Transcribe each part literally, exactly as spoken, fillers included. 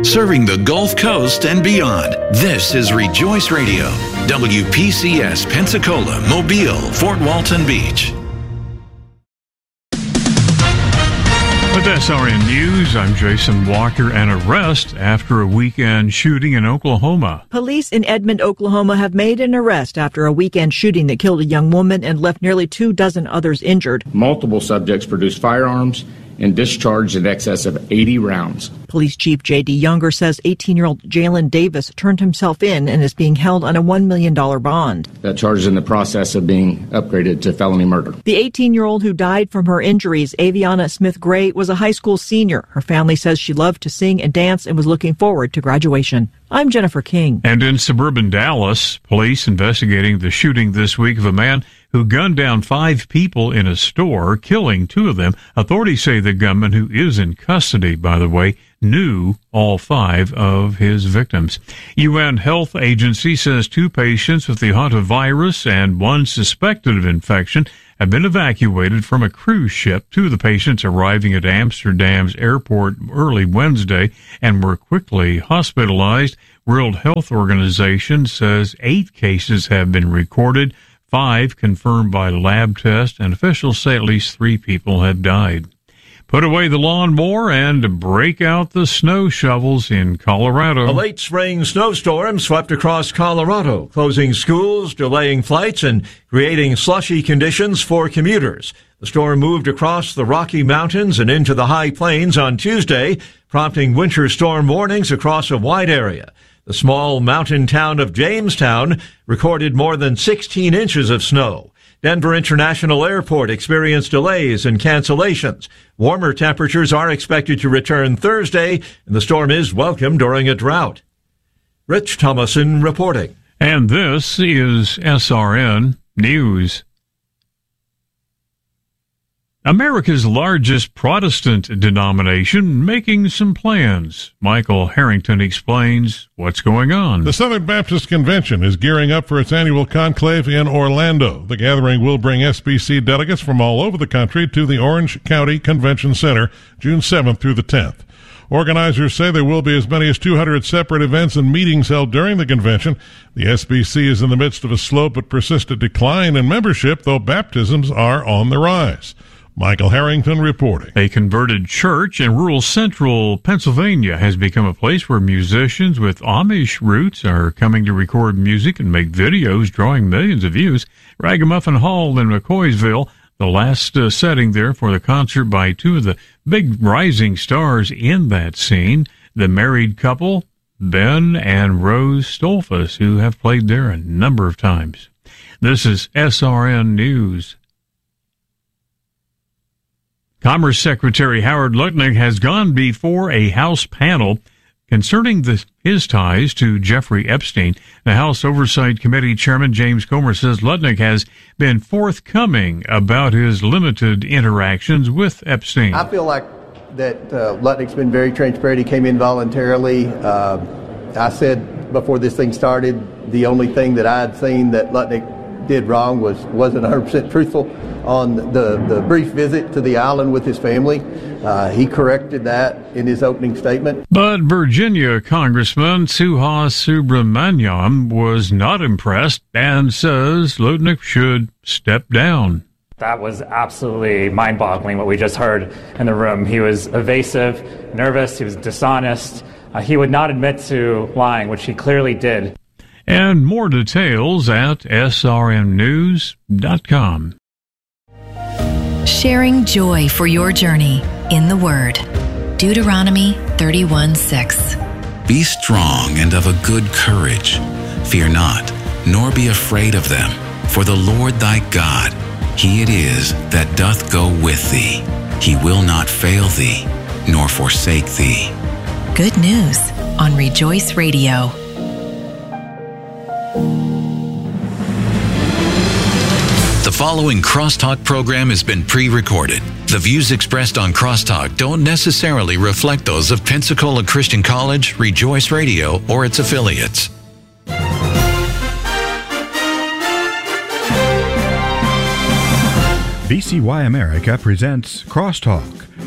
serving the Gulf Coast and beyond. This is Rejoice Radio, W P C S Pensacola, Mobile, Fort Walton Beach. With S R N News, I'm Jason Walker. An arrest after a weekend shooting in Oklahoma. Police in Edmond, Oklahoma have made an arrest after a weekend shooting that killed a young woman and left nearly two dozen others injured. Multiple subjects produced firearms and discharged in excess of eighty rounds. Police Chief J D. Younger says eighteen-year-old Jalen Davis turned himself in and is being held on a one million dollars bond. That charge is in the process of being upgraded to felony murder. The eighteen-year-old who died from her injuries, Aviana Smith Gray, was a high school senior. Her family says she loved to sing and dance and was looking forward to graduation. I'm Jennifer King. And in suburban Dallas, police investigating the shooting this week of a man who gunned down five people in a store, killing two of them. Authorities say the gunman, who is in custody, by the way, knew all five of his victims. U N Health Agency says two patients with the hantavirus and one suspected of infection have been evacuated from a cruise ship. Two of the patients arriving at Amsterdam's airport early Wednesday and were quickly hospitalized. World Health Organization says eight cases have been recorded, five confirmed by lab tests, and officials say at least three people have died. Put away the lawnmower and break out the snow shovels in Colorado. A late spring snowstorm swept across Colorado, closing schools, delaying flights, and creating slushy conditions for commuters. The storm moved across the Rocky Mountains and into the high plains on Tuesday, prompting winter storm warnings across a wide area. The small mountain town of Jamestown recorded more than sixteen inches of snow. Denver International Airport experienced delays and cancellations. Warmer temperatures are expected to return Thursday, and the storm is welcome during a drought. Rich Thomason reporting. And this is S R N News. America's largest Protestant denomination making some plans. Michael Harrington explains what's going on. The Southern Baptist Convention is gearing up for its annual conclave in Orlando. The gathering will bring S B C delegates from all over the country to the Orange County Convention Center June seventh through the tenth. Organizers say there will be as many as two hundred separate events and meetings held during the convention. The S B C is in the midst of a slow but persistent decline in membership, though baptisms are on the rise. Michael Harrington reporting. A converted church in rural central Pennsylvania has become a place where musicians with Amish roots are coming to record music and make videos, drawing millions of views. Ragamuffin Hall in McCoysville, the last uh, setting there for the concert by two of the big rising stars in that scene, the married couple, Ben and Rose Stolfus, who have played there a number of times. This is S R N News. Commerce Secretary Howard Lutnick has gone before a House panel concerning the, his ties to Jeffrey Epstein. The House Oversight Committee Chairman James Comer says Lutnick has been forthcoming about his limited interactions with Epstein. I feel like that uh, Lutnick's been very transparent. He came in voluntarily. Uh, I said before this thing started, the only thing that I had seen that Lutnick did wrong was wasn't one hundred percent truthful on the, the brief visit to the island with his family. Uh, he corrected that in his opening statement. But Virginia Congressman Suha Subramaniam was not impressed and says Lutnick should step down. That was absolutely mind-boggling, what we just heard in the room. He was evasive, nervous, he was dishonest. Uh, he would not admit to lying, which he clearly did. And more details at S R N news dot com. Sharing joy for your journey in the Word. Deuteronomy thirty-one six. Be strong and of a good courage. Fear not, nor be afraid of them. For the Lord thy God, he it is that doth go with thee. He will not fail thee, nor forsake thee. Good news on Rejoice Radio. The following Crosstalk program has been pre-recorded. The views expressed on Crosstalk don't necessarily reflect those of Pensacola Christian College, Rejoice Radio, or its affiliates. V C Y America presents Crosstalk,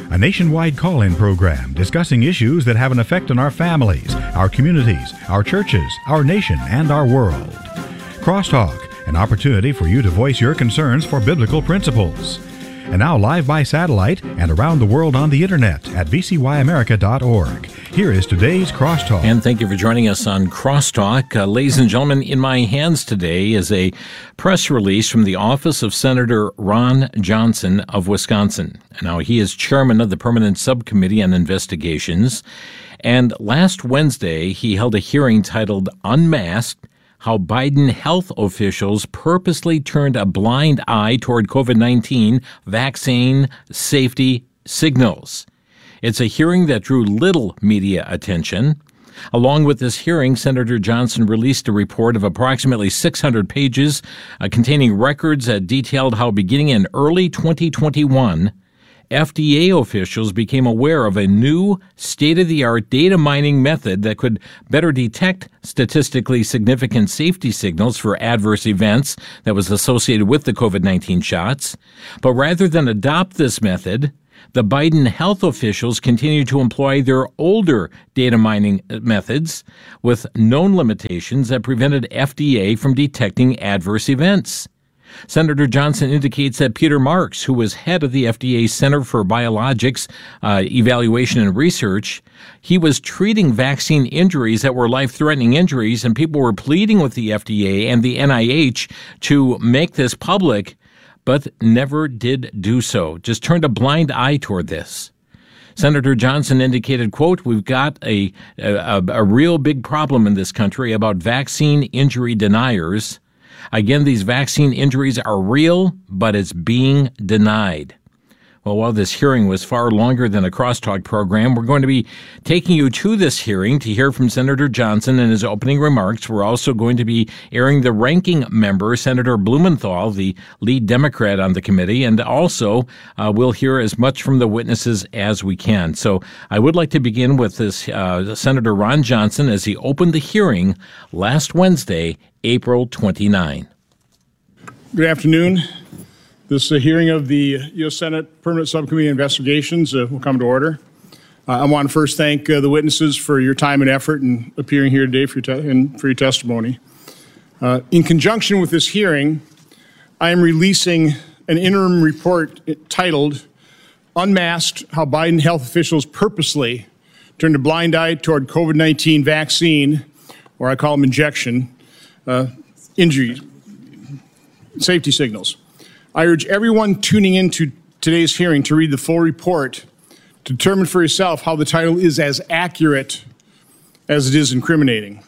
a nationwide call-in program discussing issues that have an effect on our families, our communities, our churches, our nation, and our world. Crosstalk, an opportunity for you to voice your concerns for biblical principles. And now live by satellite and around the world on the internet at v c y america dot org. Here is today's Crosstalk. And thank you for joining us on Crosstalk. Uh, ladies and gentlemen, in my hands today is a press release from the office of Senator Ron Johnson of Wisconsin. Now, he is chairman of the Permanent Subcommittee on Investigations. And last Wednesday, he held a hearing titled Unmasked: How Biden health officials purposely turned a blind eye toward COVID nineteen vaccine safety signals. It's a hearing that drew little media attention. Along with this hearing, Senator Johnson released a report of approximately six hundred pages uh, containing records that detailed how beginning in early twenty twenty-one, F D A officials became aware of a new state-of-the-art data mining method that could better detect statistically significant safety signals for adverse events that was associated with the COVID nineteen shots. But rather than adopt this method, the Biden health officials continue to employ their older data mining methods with known limitations that prevented F D A from detecting adverse events. Senator Johnson indicates that Peter Marks, who was head of the F D A Center for Biologics uh, Evaluation and Research, he was treating vaccine injuries that were life-threatening injuries, and people were pleading with the F D A and the N I H to make this public, but never did do so, just turned a blind eye toward this. Senator Johnson indicated, quote, we've got a, a, a real big problem in this country about vaccine injury deniers. Again, these vaccine injuries are real, but it's being denied. Well, while this hearing was far longer than a Crosstalk program, we're going to be taking you to this hearing to hear from Senator Johnson in his opening remarks. We're also going to be airing the ranking member, Senator Blumenthal, the lead Democrat on the committee, and also uh, we'll hear as much from the witnesses as we can. So I would like to begin with this uh, Senator Ron Johnson as he opened the hearing last Wednesday, April twenty-ninth. Good afternoon. This uh, hearing of the U S Senate Permanent Subcommittee on Investigations uh, will come to order. Uh, I want to first thank uh, the witnesses for your time and effort in appearing here today for your, te- and for your testimony. Uh, in conjunction with this hearing, I am releasing an interim report titled Unmasked: How Biden Health Officials Purposely Turned a Blind Eye Toward COVID nineteen Vaccine, or I call them injection, uh, injuries, safety signals. I urge everyone tuning into today's hearing to read the full report to determine for yourself how the title is as accurate as it is incriminating.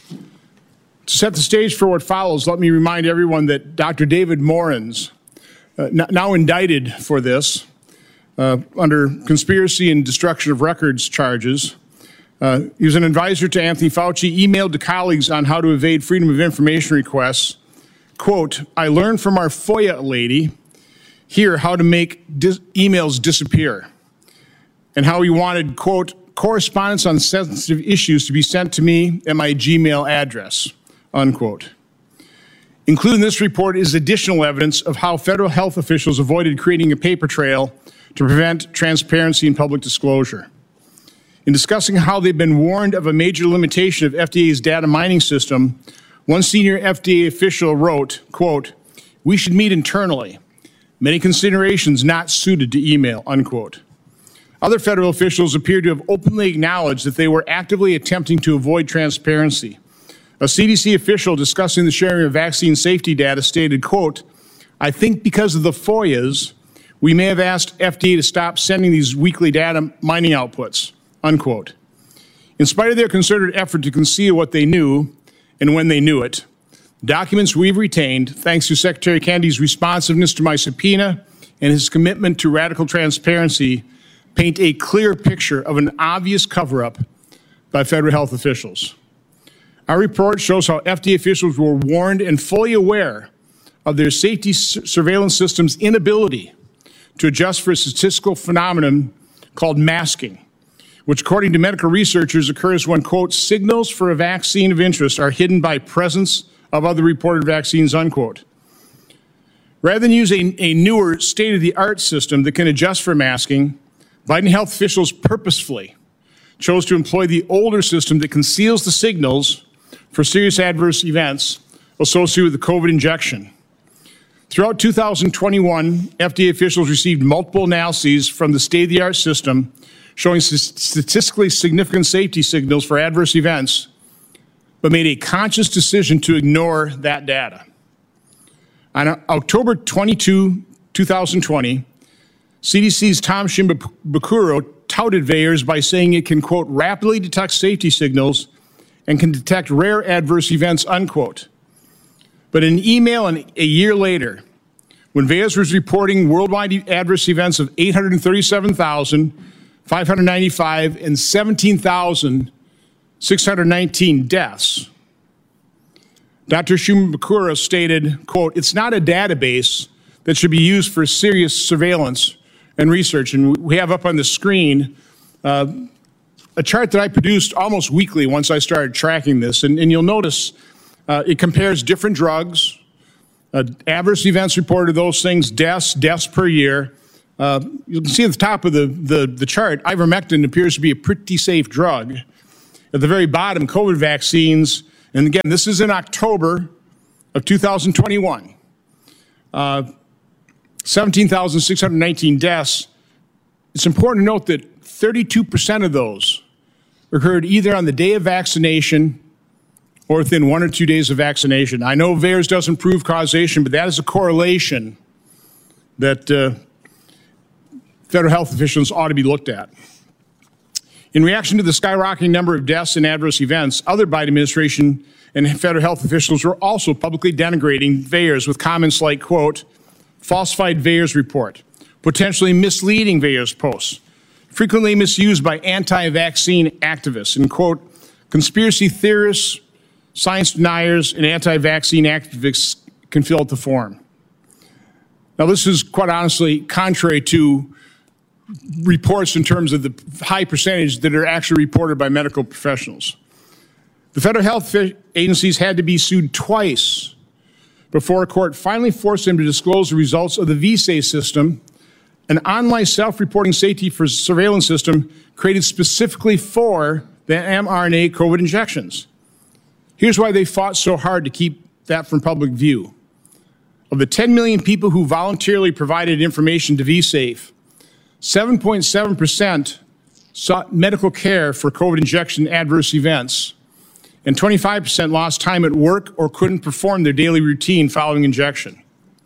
To set the stage for what follows, let me remind everyone that Doctor David Morins, uh, now indicted for this, uh, under conspiracy and destruction of records charges, uh, he was an advisor to Anthony Fauci, emailed to colleagues on how to evade Freedom of Information requests. Quote, I learned from our FOIA lady here how to make dis- emails disappear, and how he wanted, quote, correspondence on sensitive issues to be sent to me at my Gmail address, unquote. Included in this report is additional evidence of how federal health officials avoided creating a paper trail to prevent transparency and public disclosure. In discussing how they've been warned of a major limitation of F D A's data mining system, one senior F D A official wrote, quote, we should meet internally. Many considerations not suited to email, unquote. Other federal officials appear to have openly acknowledged that they were actively attempting to avoid transparency. A C D C official discussing the sharing of vaccine safety data stated, quote, I think because of the FOIAs, we may have asked F D A to stop sending these weekly data mining outputs, unquote. In spite of their concerted effort to conceal what they knew, and when they knew it, documents we've retained, thanks to Secretary Kennedy's responsiveness to my subpoena and his commitment to radical transparency, paint a clear picture of an obvious cover-up by federal health officials. Our report shows how F D A officials were warned and fully aware of their safety surveillance system's inability to adjust for a statistical phenomenon called masking, which according to medical researchers occurs when, quote, signals for a vaccine of interest are hidden by presence of other reported vaccines, unquote. Rather than use a, a newer state-of-the-art system that can adjust for masking, Biden health officials purposefully chose to employ the older system that conceals the signals for serious adverse events associated with the COVID injection. Throughout two thousand twenty-one, F D A officials received multiple analyses from the state-of-the-art system showing statistically significant safety signals for adverse events, but made a conscious decision to ignore that data. On October twenty-second, two thousand twenty, C D C's Tom Shimbakuro touted VAERS by saying it can, quote, rapidly detect safety signals and can detect rare adverse events, unquote. But in an email and a year later, when VAERS was reporting worldwide adverse events of eight hundred thirty-seven thousand five hundred ninety-five and seventeen thousand six hundred nineteen deaths, Doctor Shimbakuro stated, quote, it's not a database that should be used for serious surveillance and research. And we have up on the screen uh, a chart that I produced almost weekly once I started tracking this. And, and you'll notice uh, it compares different drugs, uh, adverse events reported, those things, deaths, deaths per year. Uh, you can see at the top of the, the, the chart, ivermectin appears to be a pretty safe drug. At the very bottom, COVID vaccines, and again, this is in October of two thousand twenty-one. Uh, seventeen thousand six hundred nineteen deaths. It's important to note that thirty-two percent of those occurred either on the day of vaccination or within one or two days of vaccination. I know VAERS doesn't prove causation, but that is a correlation that uh, federal health officials ought to be looked at. In reaction to the skyrocketing number of deaths and adverse events, other Biden administration and federal health officials were also publicly denigrating VAERS with comments like, quote, falsified VAERS report, potentially misleading VAERS posts, frequently misused by anti-vaccine activists, and, quote, conspiracy theorists, science deniers, and anti-vaccine activists can fill out the form. Now, this is quite honestly contrary to reports in terms of the high percentage that are actually reported by medical professionals. The federal health agencies had to be sued twice before a court finally forced them to disclose the results of the V S A system, an online self-reporting safety for surveillance system created specifically for the mRNA COVID injections. Here's why they fought so hard to keep that from public view. Of the ten million people who voluntarily provided information to V-Safe, seven point seven percent sought medical care for COVID injection adverse events, and twenty-five percent lost time at work or couldn't perform their daily routine following injection.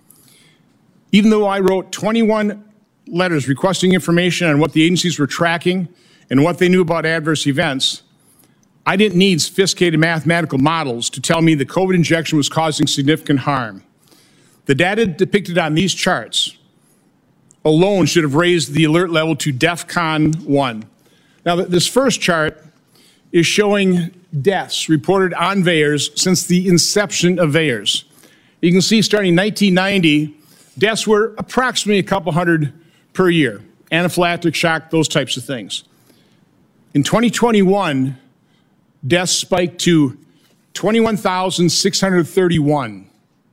Even though I wrote twenty-one letters requesting information on what the agencies were tracking and what they knew about adverse events, I didn't need sophisticated mathematical models to tell me the COVID injection was causing significant harm. The data depicted on these charts alone should have raised the alert level to DEFCON one. Now, this first chart is showing deaths reported on VAERS since the inception of VAERS. You can see starting in nineteen ninety, deaths were approximately a couple hundred per year, anaphylactic shock, those types of things. In twenty twenty-one, deaths spiked to twenty-one thousand six hundred thirty-one.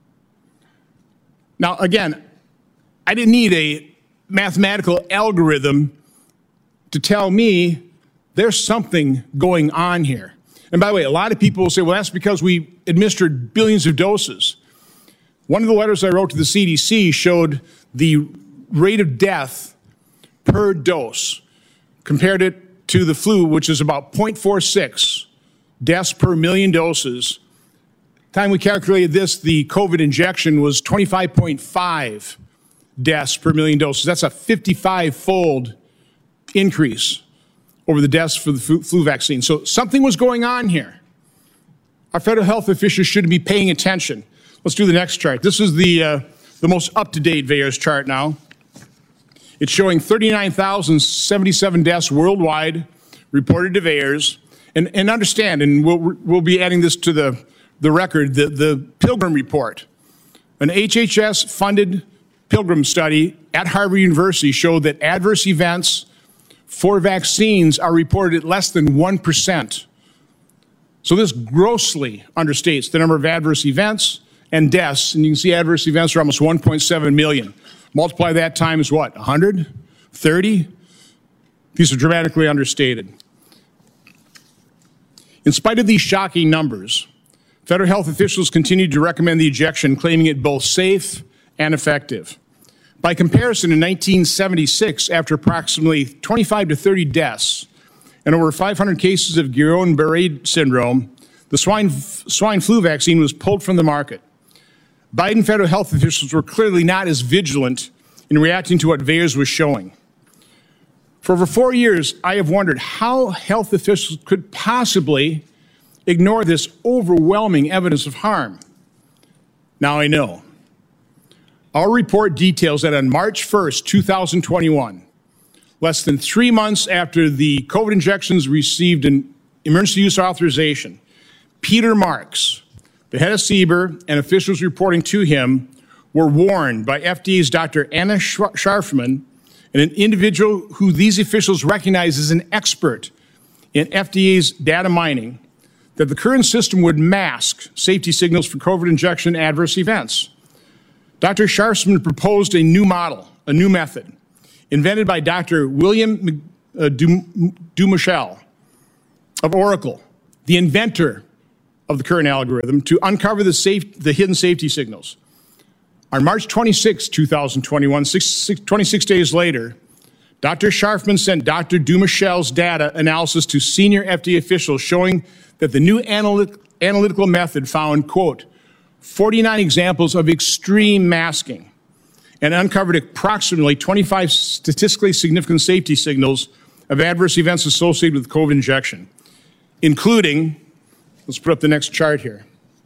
Now, again, I didn't need a mathematical algorithm to tell me there's something going on here. And by the way, a lot of people will say, well, that's because we administered billions of doses. One of the letters I wrote to the C D C showed the rate of death per dose, compared it to the flu, which is about zero point four six deaths per million doses. Time we calculated this, the COVID injection was twenty-five point five deaths per million doses. That's a fifty-five-fold increase over the deaths for the flu vaccine. So something was going on here. Our federal health officials should be paying attention. Let's do the next chart. This is the, uh, the most up-to-date VAERS chart now. It's showing thirty-nine thousand seventy-seven deaths worldwide reported to VAERS. And, and understand, and we'll, we'll be adding this to the, the record, the, the Pilgrim report. An H H S-funded Pilgrim study at Harvard University showed that adverse events for vaccines are reported at less than one percent. So this grossly understates the number of adverse events and deaths, and you can see adverse events are almost one point seven million. Multiply that times what, one hundred, thirty? These are dramatically understated. In spite of these shocking numbers, federal health officials continued to recommend the injection, claiming it both safe and effective. By comparison, in nineteen seventy-six, after approximately twenty-five to thirty deaths and over five hundred cases of Guillain-Barré syndrome, the swine, swine flu vaccine was pulled from the market. Biden federal health officials were clearly not as vigilant in reacting to what VAERS was showing. For over four years, I have wondered how health officials could possibly ignore this overwhelming evidence of harm. Now I know. Our report details that on March first, two thousand twenty-one, less than three months after the COVID injections received an emergency use authorization, Peter Marks, the head of C B E R, and officials reporting to him were warned by F D A's Doctor Anna Scharfman, and an individual who these officials recognize as an expert in F D A's data mining, that the current system would mask safety signals for COVID injection adverse events. Doctor Scharfman proposed a new model, a new method, invented by Doctor William Dumichel of Oracle, the inventor of the current algorithm, to uncover the, safe, the hidden safety signals. On March twenty-sixth, two thousand twenty-one, six, six, twenty-six days later, Doctor Scharfman sent Doctor Dumichel's data analysis to senior F D A officials showing that the new analytic, analytical method found, quote, forty-nine examples of extreme masking and uncovered approximately twenty-five statistically significant safety signals of adverse events associated with COVID injection, including, let's put up the next chart here.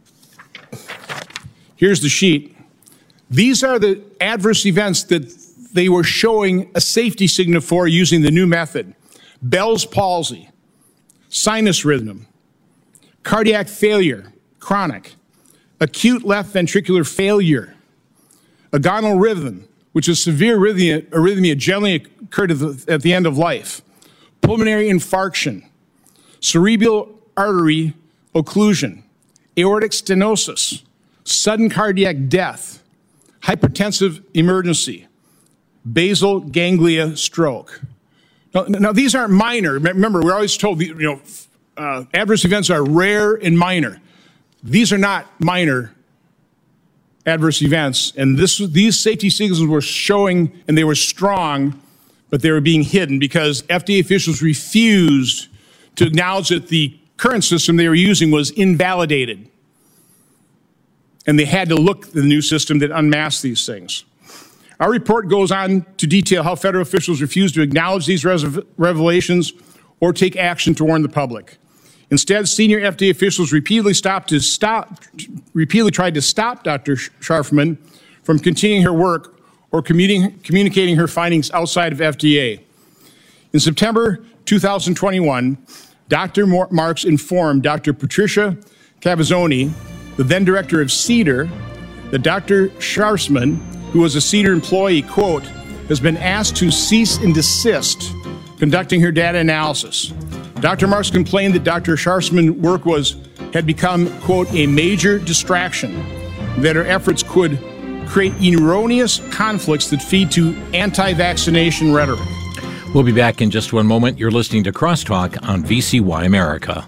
Here's the sheet. These are the adverse events that they were showing a safety signal for using the new method. Bell's palsy, sinus rhythm, cardiac failure, chronic, acute left ventricular failure, agonal rhythm, which is severe arrhythmia, arrhythmia generally occurred at the, at the end of life, pulmonary infarction, cerebral artery occlusion, aortic stenosis, sudden cardiac death, hypertensive emergency, basal ganglia stroke. Now, now these aren't minor. Remember, we're always told, you know, uh, adverse events are rare and minor. These are not minor adverse events, and this, these safety signals were showing, and they were strong, but they were being hidden because F D A officials refused to acknowledge that the current system they were using was invalidated. And they had to look at the new system that unmasked these things. Our report goes on to detail how federal officials refused to acknowledge these revelations or take action to warn the public. Instead, senior F D A officials repeatedly stopped to stop, repeatedly tried to stop Doctor Scharfman from continuing her work or communicating her findings outside of F D A. In September two thousand twenty-one, Doctor Marks informed Doctor Patricia Cavazzoni, the then director of C D E R, that Doctor Scharfman, who was a C D E R employee, quote, has been asked to cease and desist conducting her data analysis. Doctor Marks complained that Doctor Scharfman's work was, had become, quote, a major distraction, that her efforts could create erroneous conflicts that feed to anti-vaccination rhetoric. We'll be back in just one moment. You're listening to Crosstalk on V C Y America.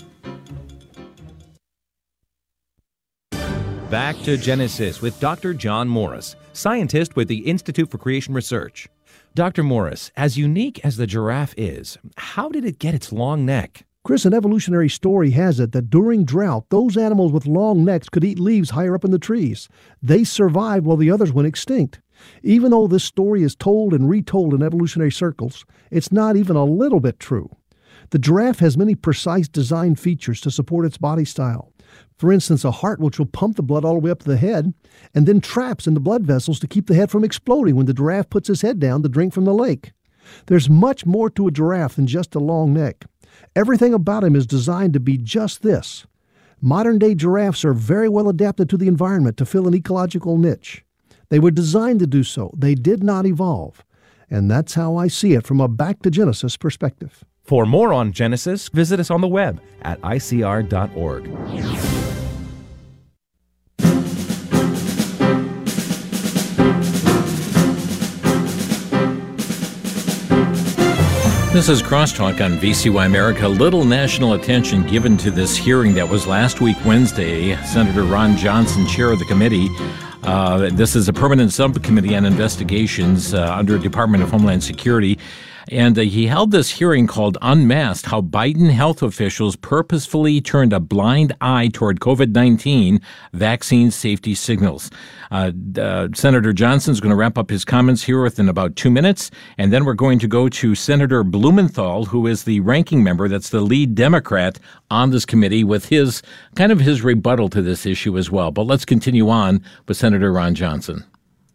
Back to Genesis with Doctor John Morris, scientist with the Institute for Creation Research. Doctor Morris, as unique as the giraffe is, how did it get its long neck? Chris, an evolutionary story has it that during drought, those animals with long necks could eat leaves higher up in the trees. They survived while the others went extinct. Even though this story is told and retold in evolutionary circles, it's not even a little bit true. The giraffe has many precise design features to support its body style. For instance, a heart which will pump the blood all the way up to the head and then traps in the blood vessels to keep the head from exploding when the giraffe puts his head down to drink from the lake. There's much more to a giraffe than just a long neck. Everything about him is designed to be just this. Modern-day giraffes are very well adapted to the environment to fill an ecological niche. They were designed to do so. They did not evolve. And that's how I see it from a Back to Genesis perspective. For more on Genesis, visit us on the web at I C R dot org. This is Crosstalk on V C Y America. Little national attention given to this hearing that was last week Wednesday. Senator Ron Johnson, chair of the committee. Uh, this is a permanent subcommittee on investigations uh, under Department of Homeland Security. And uh, he held this hearing called Unmasked, How Biden Health Officials Purposefully Turned a Blind Eye Toward COVID nineteen Vaccine Safety Signals. Uh, uh, Senator Johnson's going to wrap up his comments here within about two minutes, and then we're going to go to Senator Blumenthal, who is the ranking member, that's the lead Democrat on this committee, with his kind of his rebuttal to this issue as well. But let's continue on with Senator Ron Johnson.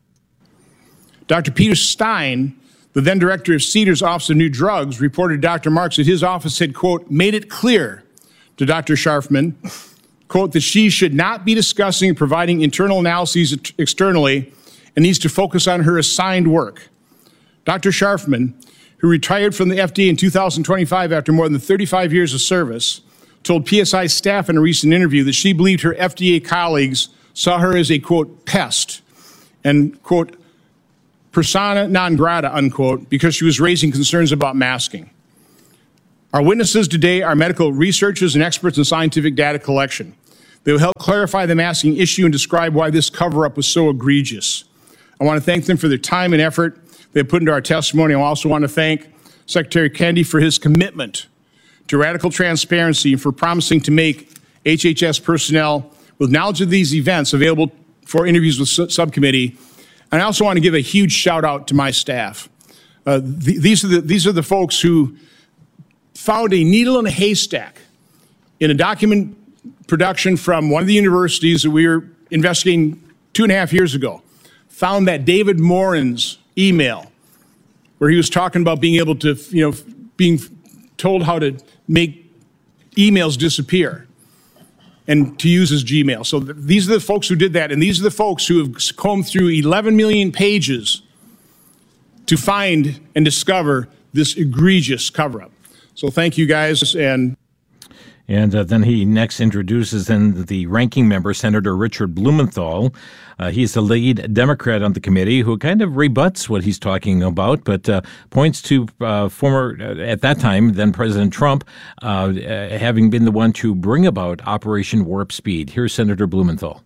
Doctor Peter Stein, the then director of CDER's Office of New Drugs, reported to Doctor Marks that his office had, quote, made it clear to Doctor Scharfman, quote, that she should not be discussing and providing internal analyses externally and needs to focus on her assigned work. Doctor Scharfman, who retired from the F D A in two thousand twenty-five after more than thirty-five years of service, told P S I staff in a recent interview that she believed her F D A colleagues saw her as a, quote, pest and, quote, persona non grata, unquote, because she was raising concerns about masking. Our witnesses today are medical researchers and experts in scientific data collection. They will help clarify the masking issue and describe why this cover-up was so egregious. I want to thank them for their time and effort they put into our testimony. I also want to thank Secretary Kennedy for his commitment to radical transparency and for promising to make H H S personnel with knowledge of these events available for interviews with su- subcommittee. And I also want to give a huge shout out to my staff. Uh, th- these are the these are the folks who found a needle in a haystack in a document production from one of the universities that we were investigating two and a half years ago. Found that David Morin's email where he was talking about being able to, you know, being told how to make emails disappear and to use his Gmail. So th- these are the folks who did that, and these are the folks who have combed through eleven million pages to find and discover this egregious cover-up. So thank you, guys. And and uh, then he next introduces then the ranking member, Senator Richard Blumenthal. Uh, he's the lead Democrat on the committee who kind of rebuts what he's talking about, but uh, points to uh, former, uh, at that time, then President Trump, uh, uh, having been the one to bring about Operation Warp Speed. Here's Senator Blumenthal.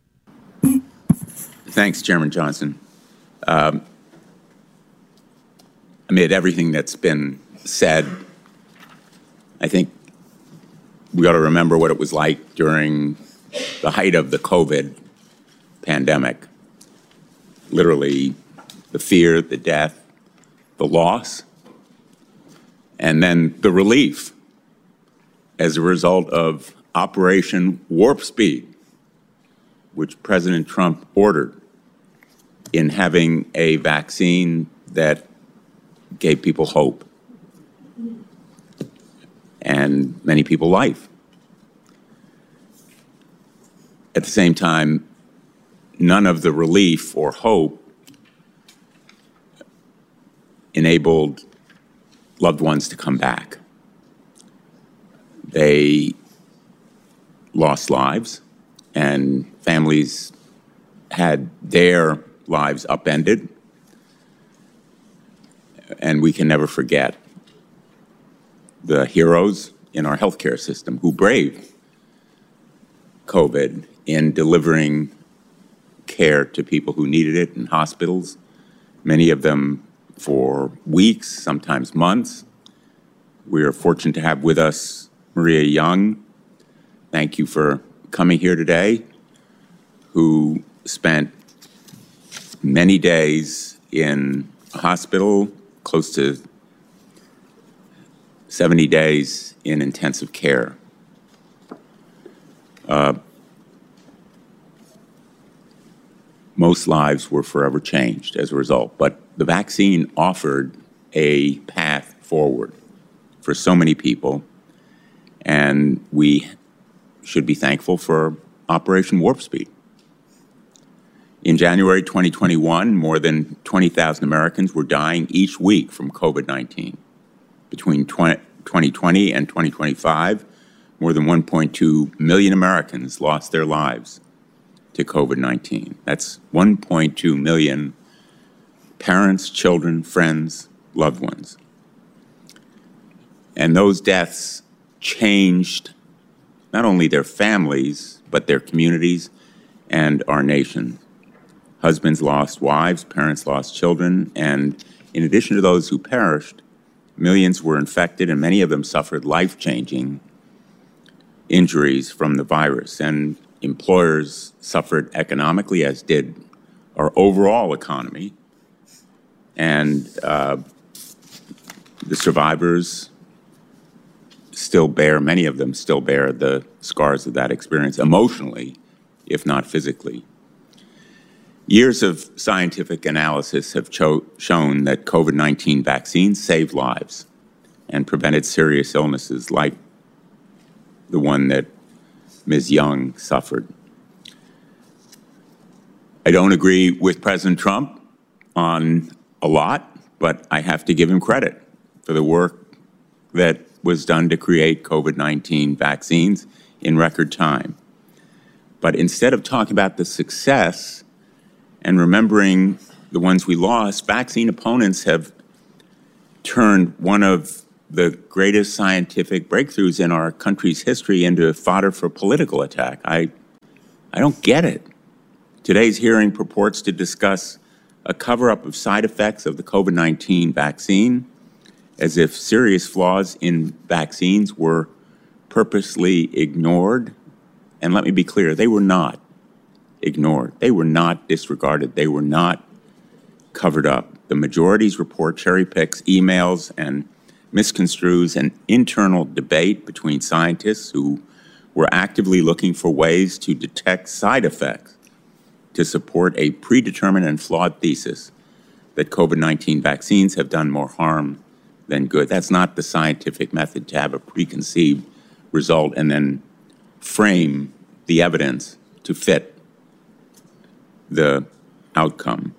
Thanks, Chairman Johnson. Um, amid everything that's been said, I think we ought to remember what it was like during the height of the COVID pandemic. Literally, the fear, the death, the loss, and then the relief as a result of Operation Warp Speed, which President Trump ordered, in having a vaccine that gave people hope and many people life. At the same time, none of the relief or hope enabled loved ones to come back. They lost lives, and families had their lives upended, and we can never forget the heroes in our healthcare system who braved COVID in delivering care to people who needed it in hospitals, many of them for weeks, sometimes months. We are fortunate to have with us Maria Young. Thank you for coming here today, who spent many days in a hospital, close to seventy days in intensive care. Uh, most lives were forever changed as a result, but the vaccine offered a path forward for so many people, and we should be thankful for Operation Warp Speed. In January twenty twenty-one, more than twenty thousand Americans were dying each week from COVID nineteen. Between twenty twenty and twenty twenty-five, more than one point two million Americans lost their lives to COVID nineteen. That's one point two million parents, children, friends, loved ones. And those deaths changed not only their families, but their communities and our nation. Husbands lost wives, parents lost children, and in addition to those who perished, millions were infected and many of them suffered life-changing injuries from the virus. And employers suffered economically, as did our overall economy. And uh, the survivors still bear, many of them still bear the scars of that experience emotionally, if not physically. Years of scientific analysis have cho- shown that COVID nineteen vaccines save lives and prevented serious illnesses like the one that Miz Young suffered. I don't agree with President Trump on a lot, but I have to give him credit for the work that was done to create COVID nineteen vaccines in record time. But instead of talking about the success and remembering the ones we lost, vaccine opponents have turned one of the greatest scientific breakthroughs in our country's history into fodder for political attack. I, I don't get it. Today's hearing purports to discuss a cover-up of side effects of the COVID nineteen vaccine, as if serious flaws in vaccines were purposely ignored. And let me be clear, they were not ignored. They were not disregarded. They were not covered up. The majority's report cherry picks emails and misconstrues an internal debate between scientists who were actively looking for ways to detect side effects to support a predetermined and flawed thesis that COVID nineteen vaccines have done more harm than good. That's not the scientific method, to have a preconceived result and then frame the evidence to fit the outcome.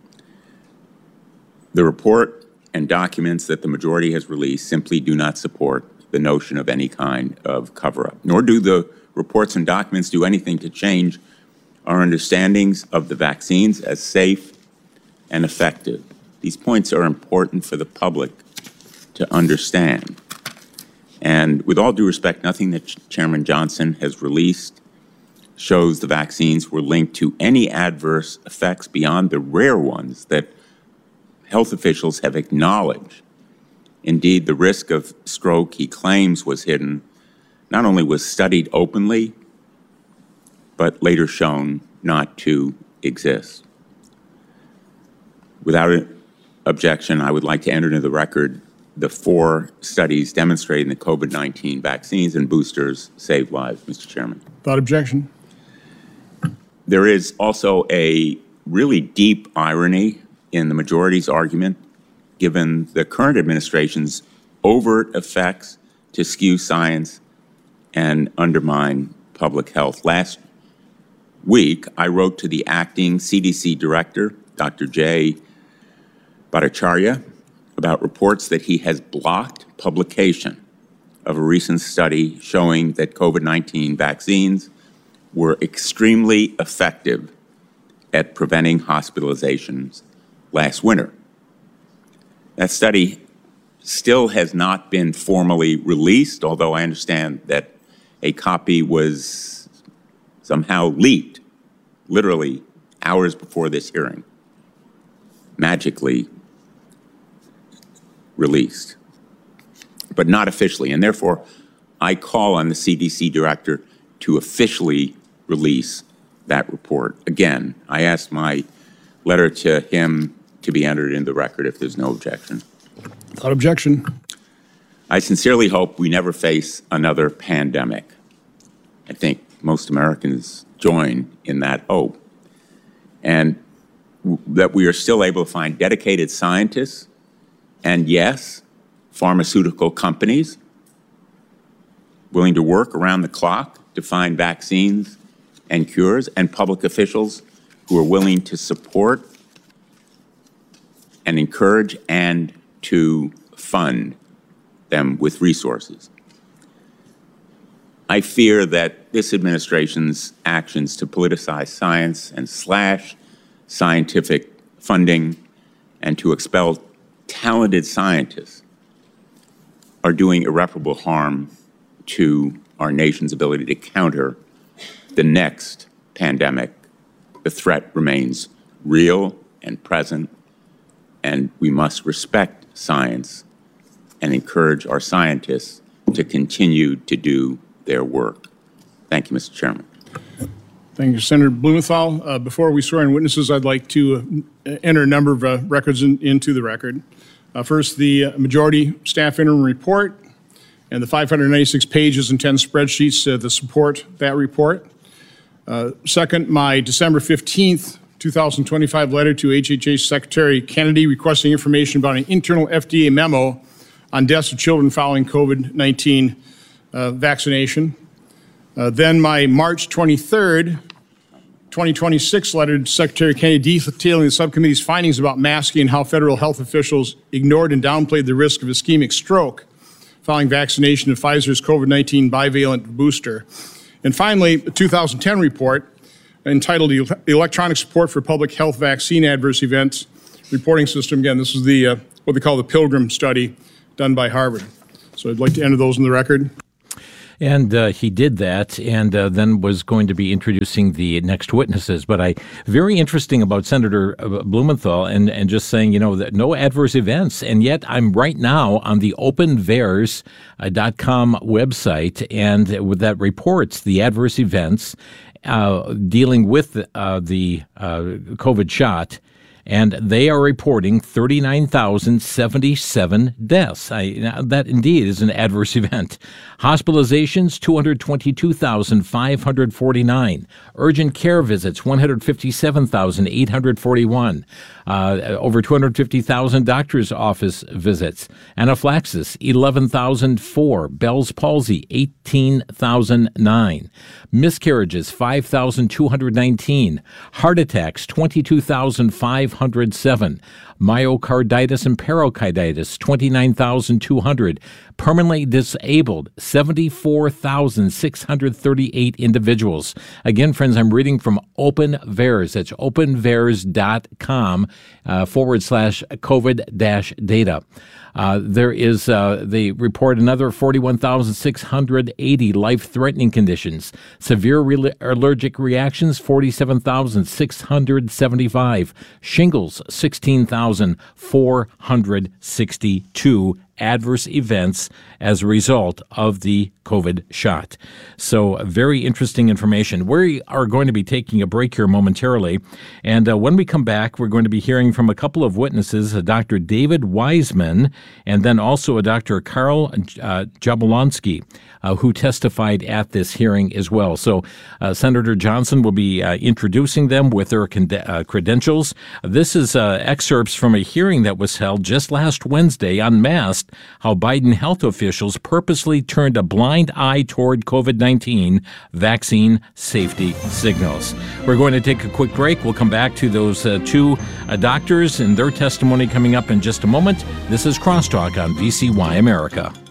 The report and documents that the majority has released simply do not support the notion of any kind of cover-up, nor do the reports and documents do anything to change our understandings of the vaccines as safe and effective. These points are important for the public to understand. And with all due respect, nothing that Ch- Chairman Johnson has released shows the vaccines were linked to any adverse effects beyond the rare ones that health officials have acknowledged. Indeed, the risk of stroke he claims was hidden not only was studied openly, but later shown not to exist. Without objection, I would like to enter into the record the four studies demonstrating that COVID nineteen vaccines and boosters save lives, Mister Chairman. Without objection. There is also a really deep irony in the majority's argument, given the current administration's overt effects to skew science and undermine public health. Last week, I wrote to the acting C D C director, Doctor Jay Bhattacharya, about reports that he has blocked publication of a recent study showing that COVID nineteen vaccines were extremely effective at preventing hospitalizations last winter. That study still has not been formally released, although I understand that a copy was somehow leaked, literally hours before this hearing, magically released, but not officially. And therefore, I call on the C D C director to officially release that report. Again, I asked my letter to him to be entered into the record if there's no objection. Without objection. I sincerely hope we never face another pandemic. I think most Americans join in that hope. And w- that we are still able to find dedicated scientists and, yes, pharmaceutical companies willing to work around the clock to find vaccines and cures, and public officials who are willing to support and encourage and to fund them with resources. I fear that this administration's actions to politicize science and slash scientific funding and to expel talented scientists are doing irreparable harm to our nation's ability to counter the next pandemic. The threat remains real and present, and we must respect science and encourage our scientists to continue to do their work. Thank you, Mister Chairman. Thank you, Senator Blumenthal. Uh, before we swear in witnesses, I'd like to uh, enter a number of uh, records in, into the record. Uh, first, the uh, majority staff interim report and the five hundred ninety-six pages and ten spreadsheets uh, that support that report. Uh, second, my December fifteenth, two thousand twenty-five letter to H H S Secretary Kennedy requesting information about an internal F D A memo on deaths of children following COVID nineteen uh, vaccination. Uh, then my March twenty-third, twenty twenty-six letter to Secretary Kennedy detailing the subcommittee's findings about masking and how federal health officials ignored and downplayed the risk of ischemic stroke following vaccination of Pfizer's COVID nineteen bivalent booster. And finally, the two thousand ten report entitled Electronic Support for Public Health Vaccine Adverse Events Reporting System. Again, this is the uh, what they call the Pilgrim study done by Harvard. So I'd like to enter those in the record. And uh, he did that, and uh, then was going to be introducing the next witnesses. But I very interesting about Senator Blumenthal, and, and just saying, you know, that no adverse events. And yet I'm right now on the open V A E R S dot com website, and that reports the adverse events uh, dealing with uh, the uh, COVID shot. And they are reporting thirty-nine thousand seventy-seven deaths. I, that indeed is an adverse event. Hospitalizations, two hundred twenty-two thousand five hundred forty-nine. Urgent care visits, one hundred fifty-seven thousand eight hundred forty-one. Uh, over two hundred fifty thousand doctor's office visits. Anaphylaxis, eleven thousand four. Bell's palsy, eighteen thousand nine. Miscarriages, five thousand two hundred nineteen. Heart attacks, twenty-two thousand five hundred seven. Myocarditis and pericarditis, twenty-nine thousand two hundred. Permanently disabled, seventy-four thousand six hundred thirty-eight individuals. Again, friends, I'm reading from Open V A E R S. That's open V A E R S dot com uh, forward slash COVID dash data. Uh, there is, uh, they report another forty-one thousand six hundred eighty life-threatening conditions. Severe re- allergic reactions, forty-seven thousand six hundred seventy-five. Shingles, sixteen thousand four hundred sixty-two adverse events as a result of the COVID shot. So very interesting information. We are going to be taking a break here momentarily. And uh, when we come back, we're going to be hearing from a couple of witnesses, a Doctor David Wiseman, and then also a Doctor Carl uh, Jablonski, uh, who testified at this hearing as well. So uh, Senator Johnson will be uh, introducing them with their con- uh, credentials. This is uh, excerpts from a hearing that was held just last Wednesday, Unmasked, how Biden health officials purposely turned a blind eye toward COVID nineteen vaccine safety signals. We're going to take a quick break. We'll come back to those uh, two uh, doctors and their testimony coming up in just a moment. This is Crosstalk on V C Y America.